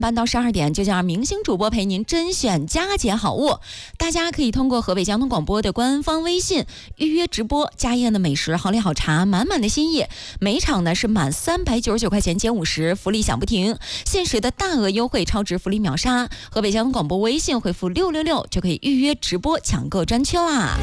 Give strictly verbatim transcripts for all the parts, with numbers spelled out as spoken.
半到十二点，就叫明星主播陪您甄选佳节好物。大家可以通过河北交通广播的官方微信预约直播家宴的美食，好礼好茶，满满的心意。每场呢是满三百九十九块钱减五十，福利享不停，限时的大额优惠，超值福利秒杀。河北交通广播微信回复六六六就可以预约直播抢购专区啦。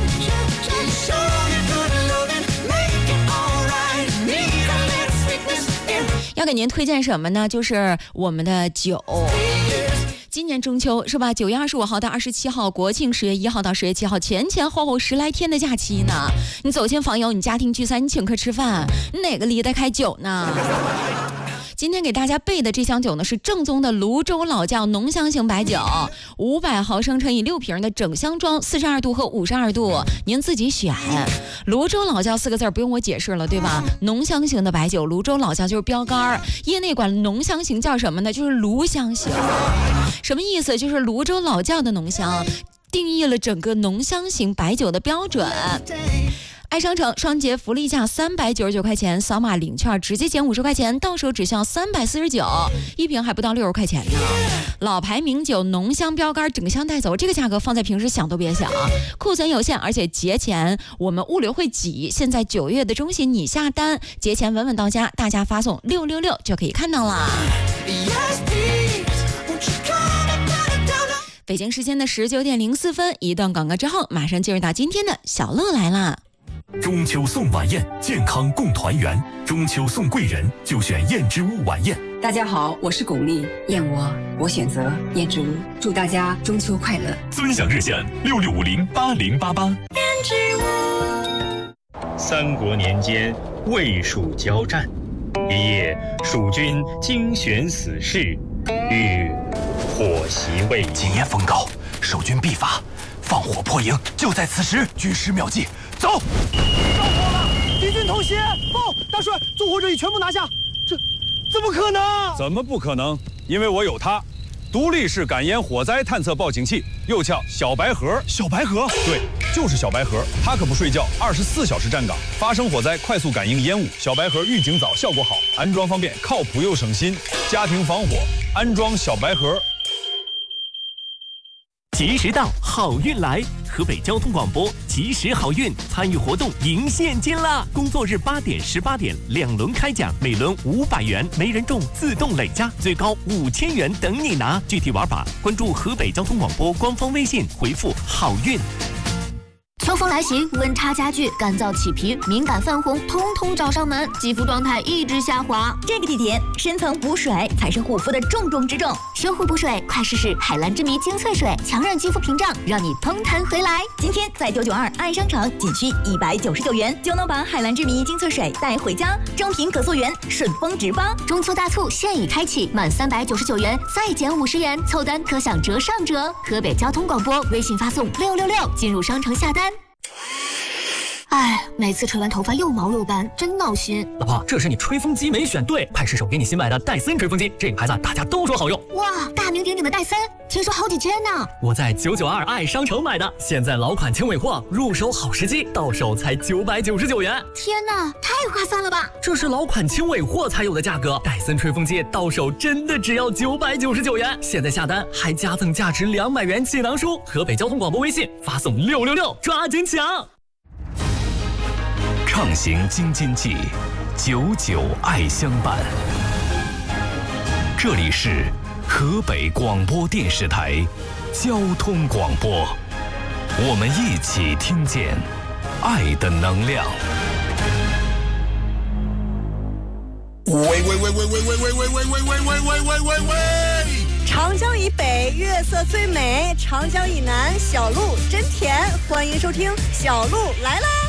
要给您推荐什么呢？就是我们的酒。今年中秋是吧？九月二十五号到二十七号，国庆十月一号到十月七号，前前后后十来天的假期呢。你走亲访友，你家庭聚餐，你请客吃饭，哪个离得开酒呢？今天给大家备的这箱酒呢，是正宗的泸州老窖浓香型白酒，五百毫升乘以六瓶的整箱装，四十二度和五十二度，您自己选。泸州老窖四个字不用我解释了，对吧？浓香型的白酒，泸州老窖就是标杆，业内管浓香型叫什么呢？就是炉香型。什么意思？就是泸州老窖的浓香，定义了整个浓香型白酒的标准。爱商城双节福利价三百九十九块钱，扫码领券直接减五十块钱，到手只需要三百四十九，一瓶还不到六十块钱呢。老牌名酒浓香标杆，整箱带走，这个价格放在平时想都别想。库存有限，而且节前我们物流会挤，现在九月的中旬你下单，节前稳稳到家，大家发送六六六就可以看到啦。北京时间的十九点零四分，一段广告之后，马上进入到今天的小乐来啦。 中秋送晚宴，健康共团圆。中秋送贵人，就选燕之屋晚宴。 大家好，我是巩俐，燕窝我选择燕之屋。祝大家中秋快乐！ 尊享热线六六五零八零八八。燕之屋。三国年间，魏蜀交战，一夜，蜀军精选死士，欲火袭魏营。 今夜风高，守军必发，放火破营，就在此时。军师妙计，走！ 着火了，敌军偷袭！报，大帅，纵火者已全部拿下。这怎么可能？ 怎么不可能？因为我有它，独立式感烟火灾探测报警器，又叫小白盒。 小白盒？ 对，就是小白盒，它可不睡觉，二十四小时站岗，发生火灾快速感应烟雾。小白盒预警早，效果好，安装方便，靠谱又省心。家庭防火，安装小白盒。 吉时到，好运来！河北交通广播吉时好运参与活动赢现金啦！工作日八点、十八点两轮开奖，每轮五百元，没人中自动累加，最高五千元等你拿。具体玩法关注河北交通广播官方微信，回复好运。 秋风来袭，温差加剧，干燥起皮、敏感泛红，通通找上门，肌肤状态一直下滑。 这个季节，深层补水才是护肤的重中之重。 修护补水，快试试海蓝之谜精粹水，强韧肌肤屏障，让你通弹回来。 今天在九九二爱商场，仅需一百九十九元就能把海蓝之谜精粹水带回家，正品可溯源，顺丰直发。 中秋大促现已开启，满三百九十九元再减五十元，凑单可享折上折。河北交通广播微信发送六六六进入商城下单。哎，每次吹完头发又毛又斑，真闹心。 老婆，这是你吹风机没选对，快试试我给你新买的戴森吹风机，这个牌子大家都说好用。 哇，大名鼎鼎的戴森，听说好几千呢。 我在九九二爱商城买的，现在老款轻尾货，入手好时机，到手才九百九十九元。 天哪，太划算了吧！ 这是老款轻尾货才有的价格，戴森吹风机到手真的只要九百九十九元。现在下单还加赠价值两百元气囊书。河北交通广播微信发送六六六，抓紧抢！ 畅行京津冀，九九爱相伴。这里是河北广播电视台交通广播，我们一起听见爱的能量。 喂喂喂喂喂喂喂喂喂喂喂喂喂喂喂喂！ 长江以北月色最美，长江以南小鹿真甜。欢迎收听小鹿来啦！